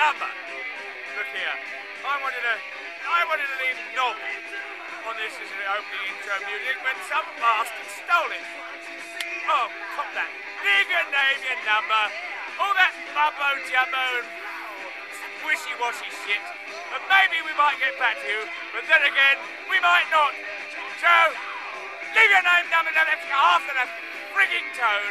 number. Look here, I wanted to leave Knob on this as an opening intro music when some bastard stole it. Oh, cop that. Leave your name, your number, all that mumbo-jumbo and wishy-washy shit. And maybe we might get back to you, but then again, we might not. So, leave your name, number, after the frigging tone.